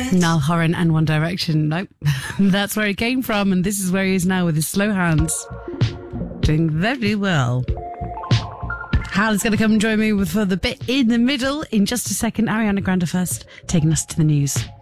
Niall Horan and One Direction. Nope. That's where he came from, and this is where he is now with his slow hands. Doing very well. Hal is going to come and join me for the bit in the middle in just a second. Ariana Grande first, taking us to the news.